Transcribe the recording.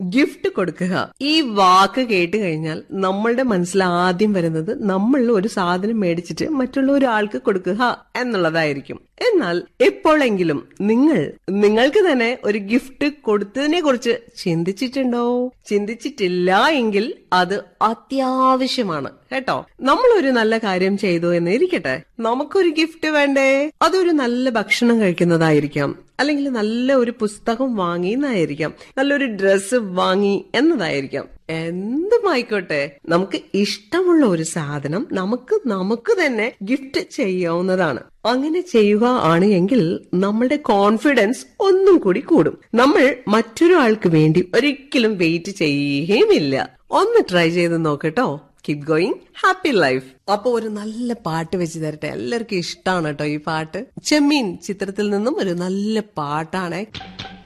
Gift കൊടുക്കുക. ഈ വാക്ക് കേട്ട് കഴിഞ്ഞാൽ നമ്മളുടെ മനസ്സിൽ ആദ്യം വരുന്നത് നമ്മൾ ഒരു സാധനം മേടിച്ചിട്ട് മറ്റുള്ള ഒരാൾക്ക് കൊടുക്കുക എന്നുള്ളതായിരിക്കും. എന്നാൽ എപ്പോഴെങ്കിലും നിങ്ങൾക്ക് തന്നെ ഒരു ഗിഫ്റ്റ് കൊടുത്തതിനെ കുറിച്ച് ചിന്തിച്ചിട്ടുണ്ടോ? ചിന്തിച്ചിട്ടില്ല എങ്കിൽ അത് അത്യാവശ്യമാണ് കേട്ടോ. നമ്മളൊരു നല്ല കാര്യം ചെയ്തു എന്ന് ഇരിക്കട്ടെ, നമുക്കൊരു ഗിഫ്റ്റ് വേണ്ടേ? അതൊരു നല്ല ഭക്ഷണം കഴിക്കുന്നതായിരിക്കാം, അല്ലെങ്കിൽ നല്ല ഒരു പുസ്തകം വാങ്ങി എന്നായിരിക്കാം, നല്ലൊരു ഡ്രസ്സ് വാങ്ങി എന്നതായിരിക്കാം. എന്തുമായിക്കോട്ടെ, നമുക്ക് ഇഷ്ടമുള്ള ഒരു സാധനം നമുക്ക് തന്നെ ഗിഫ്റ്റ് ചെയ്യാവുന്നതാണ്. അങ്ങനെ ചെയ്യുക ആണ് എങ്കിൽ നമ്മളുടെ കോൺഫിഡൻസ് ഒന്നും കൂടി കൂടും. നമ്മൾ മറ്റൊരാൾക്ക് വേണ്ടി ഒരിക്കലും വെയിറ്റ് ചെയ്യുകയുമില്ല. ഒന്ന് ട്രൈ ചെയ്ത് നോക്കട്ടോ. Keep going, happy life. അപ്പൊ ഒരു നല്ല പാട്ട് വെച്ച് തരട്ടെ. എല്ലാവർക്കും ഇഷ്ടമാണ് കേട്ടോ ഈ പാട്ട്. ചെമ്മീൻ ചിത്രത്തിൽ നിന്നും ഒരു നല്ല പാട്ടാണ്.